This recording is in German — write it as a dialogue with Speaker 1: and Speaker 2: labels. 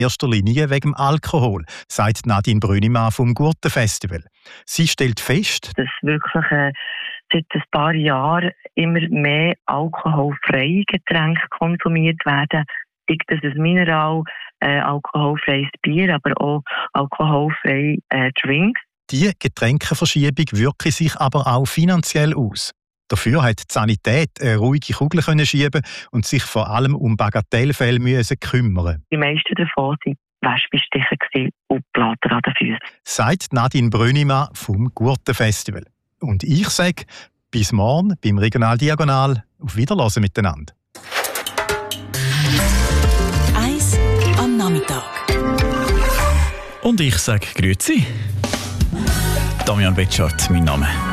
Speaker 1: in erster Linie wegen dem Alkohol, sagt Nadine Brünimann vom Gurtenfestival. Sie stellt fest,
Speaker 2: dass wirklich seit ein paar Jahren immer mehr alkoholfreie Getränke konsumiert werden. Sei das ein Mineral, alkoholfreies Bier, aber auch alkoholfreie Drinks.
Speaker 1: diese Getränkeverschiebung wirke sich aber auch finanziell aus. Dafür hat die Sanität eine ruhige Kugel schieben und sich vor allem um Bagatellfälle kümmern.
Speaker 2: Die meisten davon waren Wespenstiche und Blatter an den Füßen.
Speaker 1: Sagt Nadine Brünimann vom Gurtenfestival. Und ich sage, bis morgen beim Regional Diagonal. Auf Wiederhören miteinander.
Speaker 3: Eis am Nachmittag.
Speaker 4: Und ich sage Grüezi. Damian Betschart, mein Name.